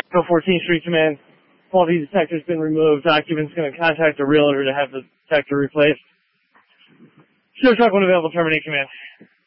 Go 14th Street Command. Faulty detector's been removed. Occupant's going to contact the realtor to have the detector replaced. Show truck when available, terminate command.